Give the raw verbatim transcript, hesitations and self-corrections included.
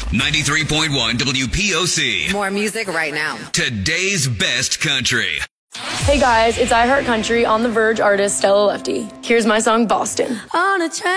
ninety-three point one W P O C. More music right now. Today's best country. Hey guys, it's I Heart Country on the Verge artist Stella Lefty. Here's my song Boston. On a train.